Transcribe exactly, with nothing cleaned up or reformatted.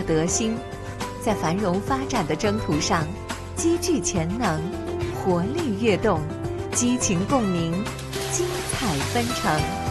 的德心，在繁荣发展的征途上积聚潜能，活力跃动，激情共鸣，精彩纷呈。